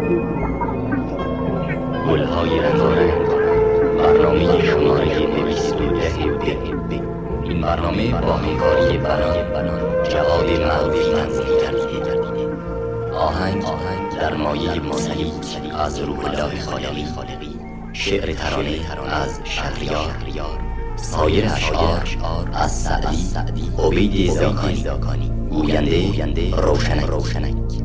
گلهای رنگارنگ، برنامه شماره 210. این برنامه با همکاری بنان جواد معروفی تنظیم کرده. آهنگ در مایه موسیقی از روح الله خالقی، شعر ترانه از شهریار، سایر اشعار از سعدی، عبید زاکانی، گوینده روشنک.